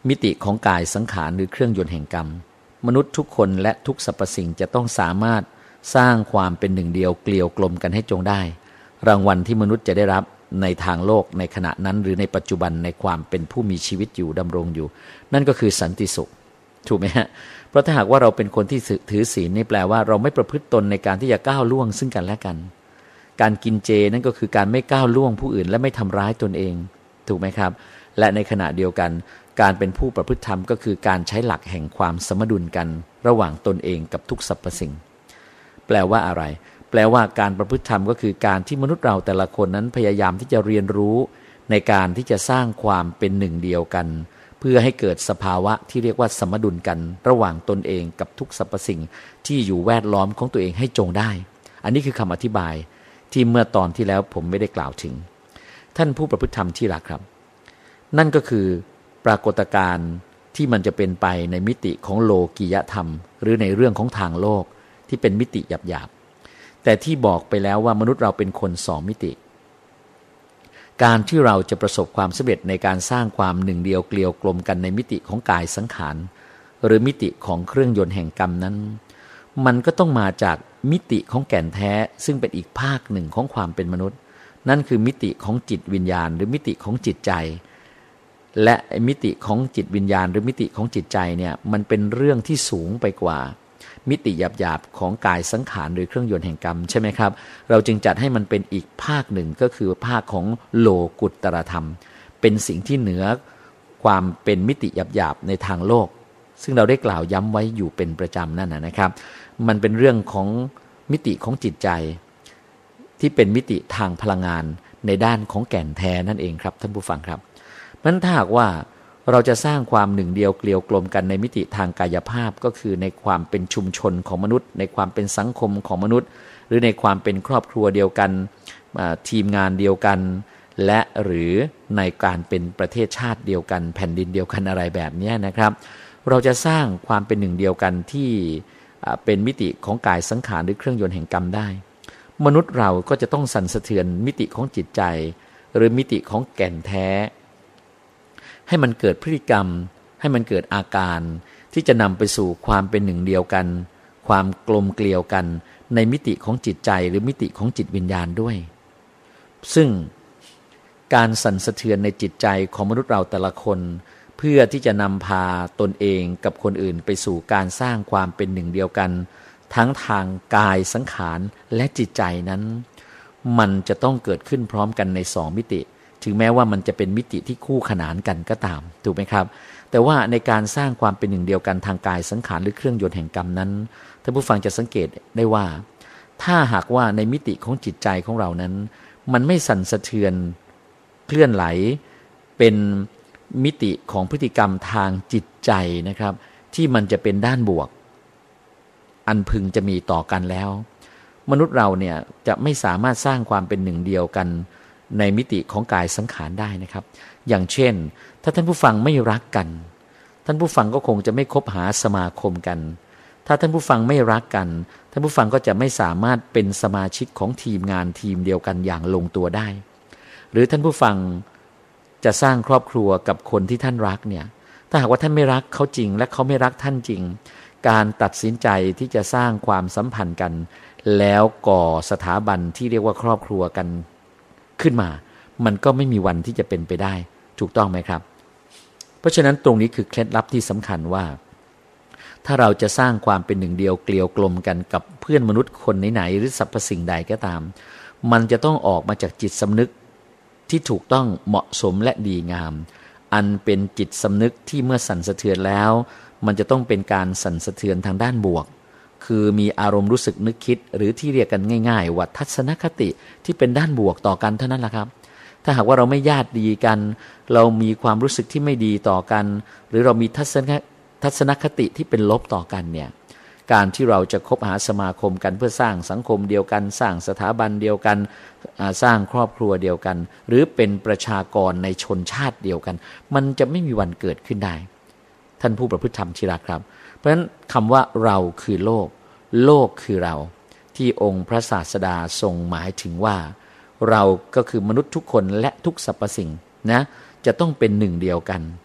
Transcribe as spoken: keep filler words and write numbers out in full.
มิติของกายสังขารหรือเครื่องยนต์แห่งกรรมมนุษย์ทุกคนและทุกสรรพสิ่งจะต้องสามารถสร้างความเป็นหนึ่งเดียวเกลียวกลมกันให้จงได้รางวัลที่มนุษย์จะได้รับในทางโลกในขณะนั้นหรือในปัจจุบันในความเป็นผู้มีชีวิตอยู่ดำรงอยู่นั่นก็คือสันติสุขถูกไหมฮะเพราะถ้าหากว่าเราเป็นคนที่ถือศีลนี่แปลว่าเราไม่ประพฤติตนในการที่จะก้าวล่วงซึ่งกันและกันการกินเจนั่นก็คือการไม่ก้าวล่วงผู้อื่นและไม่ทำร้ายตนเองถูกไหมครับและในขณะเดียวกันการเป็นผู้ประพฤติธรรมก็คือการใช้หลักแห่งความสมดุลกันระหว่างตนเองกับทุกสรรพสิ่งแปลว่าอะไรแปลว่าการประพฤติธรรมก็คือการที่มนุษย์เราแต่ละคนนั้นพยายามที่จะเรียนรู้ในการที่จะสร้างความเป็นหนึ่งเดียวกันเพื่อให้เกิดสภาวะที่เรียกว่าสมดุลกันระหว่างตนเองกับทุกสรรพสิ่งที่อยู่แวดล้อมของตัวเองให้จงได้อันนี้คือคำอธิบายที่เมื่อตอนที่แล้วผมไม่ได้กล่าวถึงท่านผู้ประพฤติธรรมที่รักครับนั่นก็คือปรากฏการณ์ที่มันจะเป็นไปในมิติของโลกียธรรมหรือในเรื่องของทางโลกที่เป็นมิติหยาบๆแต่ที่บอกไปแล้วว่ามนุษย์เราเป็นคนสองมิติการที่เราจะประสบความสำเร็จในการสร้างความหนึ่งเดียวเกลียวกลมกันในมิติของกายสังขารหรือมิติของเครื่องยนต์แห่งกรรมนั้นมันก็ต้องมาจากมิติของแก่นแท้ซึ่งเป็นอีกภาคหนึ่งของความเป็นมนุษย์นั่นคือมิติของจิตวิญญาณหรือมิติของจิตใจและมิติของจิตวิญญาณหรือมิติของจิตใจเนี่ยมันเป็นเรื่องที่สูงไปกว่ามิติหยาบๆของกายสังขารหรือเครื่องยนต์แห่งกรรมใช่ไหมครับเราจึงจัดให้มันเป็นอีกภาคหนึ่งก็คือภาคของโลกุตตรธรรมเป็นสิ่งที่เหนือความเป็นมิติหยาบๆในทางโลกซึ่งเราได้กล่าวย้ำไว้อยู่เป็นประจำนั่นนะครับมันเป็นเรื่องของมิติของจิตใจที่เป็นมิติทางพลังงานในด้านของแก่นแท้นั่นเองครับท่านผู้ฟังครับเพราะฉะนั้นถ้าหากว่าเราจะสร้างความหนึ่งเดียวเกลียวกลมกันในมิติทางกายภาพก็คือในความเป็นชุมชนของมนุษย์ในความเป็นสังคมของมนุษย์หรือในความเป็นครอบครัวเดียวกันทีมงานเดียวกันและหรือในการเป็นประเทศชาติเดียวกันแผ่นดินเดียวกันอะไรแบบนี้นะครับเราจะสร้างความเป็นหนึ่งเดียวกันที่เป็นมิติของกายสังขารหรือเครื่องยนต์แห่งกรรมได้มนุษย์เราก็จะต้องสั่นสะเทือนมิติของจิตใจหรือมิติของแก่นแท้ให้มันเกิดพฤติกรรมให้มันเกิดอาการที่จะนำไปสู่ความเป็นหนึ่งเดียวกันความกลมเกลียวกันในมิติของจิตใจหรือมิติของจิตวิญญาณด้วยซึ่งการสั่นสะเทือนในจิตใจของมนุษย์เราแต่ละคนเพื่อที่จะนำพาตนเองกับคนอื่นไปสู่การสร้างความเป็นหนึ่งเดียวกันทั้งทางกายสังขารและจิตใจนั้นมันจะต้องเกิดขึ้นพร้อมกันในสองมิติถึงแม้ว่ามันจะเป็นมิติที่คู่ขนานกันก็ตามถูกไหมครับแต่ว่าในการสร้างความเป็นหนึ่งเดียวกันทางกายสังขารหรือเครื่องยนต์แห่งกรรมนั้นท่านผู้ฟังจะสังเกตได้ว่าถ้าหากว่าในมิติของจิตใจของเรานั้นมันไม่สั่นสะเทือนเคลื่อนไหลเป็นมิติของพฤติกรรมทางจิตใจนะครับที่มันจะเป็นด้านบวกอันพึงจะมีต่อกันแล้วมนุษย์เราเนี่ยจะไม่สามารถสร้างความเป็นหนึ่งเดียวกันในมิติของกายสังขารได้นะครับอย่างเช่นถ้าท่านผู้ฟังไม่รักกันท่านผู้ฟังก็คงจะไม่คบหาสมาคมกันถ้าท่านผู้ฟังไม่รักกันท่านผู้ฟังก็จะไม่สามารถเป็นสมาชิกของทีมงานทีมเดียวกันอย่างลงตัวได้หรือท่านผู้ฟังจะสร้างครอบครัวกับคนที่ท่านรักเนี่ยถ้าหากว่าท่านไม่รักเขาจริงและเขาไม่รักท่านจริงการตัดสินใจที่จะสร้างความสัมพันธ์กันแล้วก่อสถาบันที่เรียกว่าครอบครัวกันขึ้นมามันก็ไม่มีวันที่จะเป็นไปได้ถูกต้องไหมครับเพราะฉะนั้นตรงนี้คือเคล็ดลับที่สำคัญว่าถ้าเราจะสร้างความเป็นหนึ่งเดียวเกลียวกลมกันกับเพื่อนมนุษย์คนไหนๆหรือสรรพสิ่งใดก็ตามมันจะต้องออกมาจากจิตสำนึกที่ถูกต้องเหมาะสมและดีงามอันเป็นจิตสำนึกที่เมื่อสั่นสะเทือนแล้วมันจะต้องเป็นการสั่นสะเทือนทางด้านบวกคือมีอารมณ์รู้สึกนึกคิดหรือที่เรียกกันง่ายๆว่าทัศนคติที่เป็นด้านบวกต่อกันเท่านั้นแหละครับถ้าหากว่าเราไม่ญาติดีกันเรามีความรู้สึกที่ไม่ดีต่อกันหรือเรามีทัศนทัศนคติที่เป็นลบต่อกันเนี่ยการที่เราจะคบหาสมาคมกันเพื่อสร้างสังคมเดียวกันสร้างสถาบันเดียวกันสร้างครอบครัวเดียวกันหรือเป็นประชากรในชนชาติเดียวกันมันจะไม่มีวันเกิดขึ้นได้ท่านผู้ประพฤติธรรมที่รักครับเพราะฉะนั้นคำว่าเราคือโลกโลกคือเราที่องค์พระศาสดาทรงหมายถึงว่าเราก็คือมนุษย์ทุกคนและทุกสรรพสิ่งนะจะต้องเป็นหนึ่งเดียวกัน